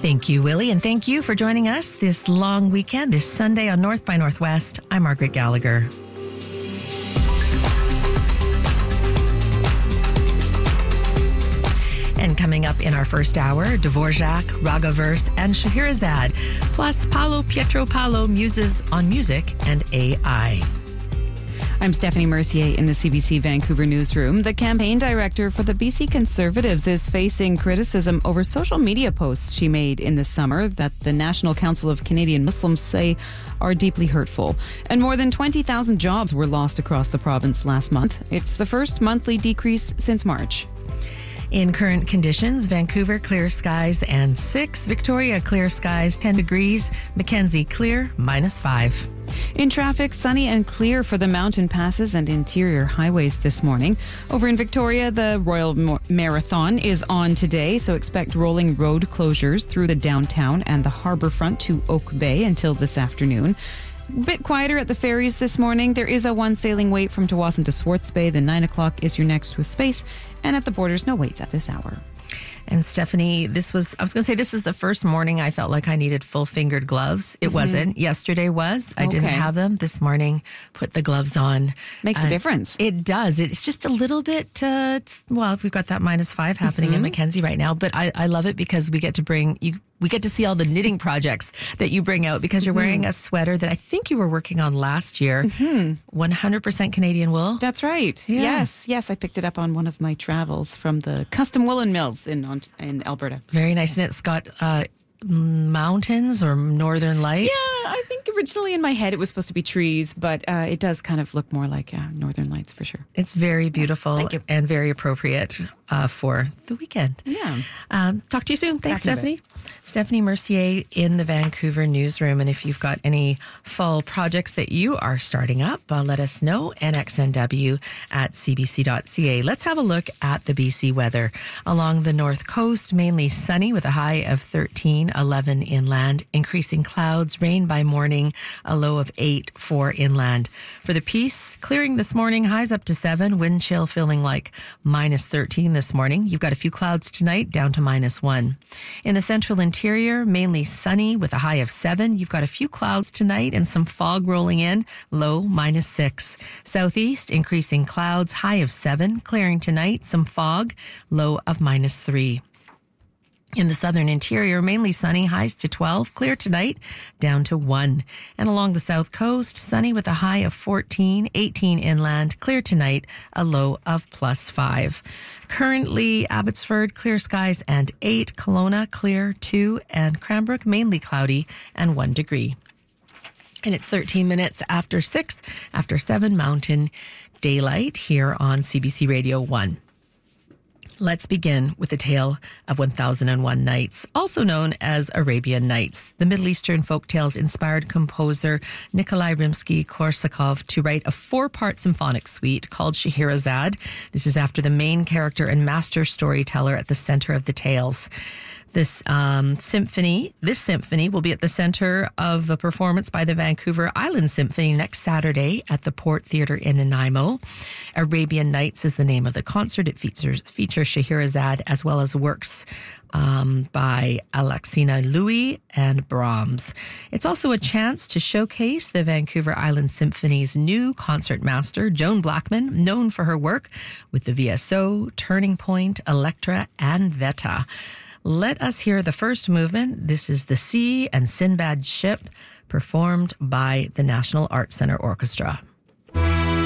Thank you, Willie, and thank you for joining us this long weekend, this Sunday on North by Northwest. I'm Margaret Gallagher. And coming up in our first hour, Dvorak, Ragaverse, and Scheherazade, plus Paolo Pietro Paolo muses on music and AI. I'm Stephanie Mercier in the CBC Vancouver newsroom. The campaign director for the BC Conservatives is facing criticism over social media posts she made in the summer that the National Council of Canadian Muslims say are deeply hurtful. And more than 20,000 jobs were lost across the province last month. It's the first monthly decrease since March. In current conditions, Vancouver, clear skies and 6. Victoria, clear skies, 10 degrees. Mackenzie, clear, -5. In traffic, sunny and clear for the mountain passes and interior highways this morning. Over in Victoria, the Royal Marathon is on today, so expect rolling road closures through the downtown and the harbour front to Oak Bay until this afternoon. A bit quieter at the ferries this morning. There is a one sailing wait from Tawasin to Swartz Bay. The 9 o'clock is your next with space. And at the borders, no waits at this hour. And Stephanie, I was going to say, this is the first morning I felt like I needed full-fingered gloves. It wasn't. Yesterday was. I didn't have them. This morning, put the gloves on. Makes a difference. It does. It's just a little bit, we've got that -5 happening in Mackenzie right now, but I love it because we get to see all the knitting projects that you bring out because you're wearing a sweater that I think you were working on last year. 100% Canadian wool. That's right. Yeah. Yes. I picked it up on one of my travels from the Custom Woolen Mills in Alberta. Very nice. And it's got mountains or northern lights. Yeah, I think originally in my head it was supposed to be trees, but it does kind of look more like northern lights for sure. It's very beautiful and very appropriate for the weekend. Yeah. Talk to you soon. Thanks, Stephanie. Stephanie Mercier in the Vancouver newsroom. And if you've got any fall projects that you are starting up, let us know. nxnw@cbc.ca. Let's have a look at the BC weather. Along the north coast, mainly sunny with a high of 13, 11 inland. Increasing clouds, rain by morning, a low of 8 for inland. For the Peace, clearing this morning, highs up to 7, wind chill feeling like -13 this morning. You've got a few clouds tonight, down to -1. In the central interior, mainly sunny with a high of 7. You've got a few clouds tonight and some fog rolling in, low -6. Southeast, increasing clouds, high of 7. Clearing tonight, some fog, low of -3. In the southern interior, mainly sunny, highs to 12, clear tonight, down to 1. And along the south coast, sunny with a high of 14, 18 inland, clear tonight, a low of +5. Currently, Abbotsford, clear skies and 8, Kelowna, clear 2, and Cranbrook, mainly cloudy and 1 degree. And it's 13 minutes after 6, after 7 Mountain Daylight here on CBC Radio 1. Let's begin with the tale of 1001 Nights, also known as Arabian Nights. The Middle Eastern folktales inspired composer Nikolai Rimsky-Korsakov to write a 4-part symphonic suite called Scheherazade. This is after the main character and master storyteller at the center of the tales. This symphony will be at the center of a performance by the Vancouver Island Symphony next Saturday at the Port Theatre in Nanaimo. Arabian Nights is the name of the concert. It features Scheherazade as well as works by Alexina Louis and Brahms. It's also a chance to showcase the Vancouver Island Symphony's new concertmaster, Joan Blackman, known for her work with the VSO, Turning Point, Electra, and Veta. Let us hear the first movement. This is The Sea and Sinbad's Ship, performed by the National Arts Centre Orchestra.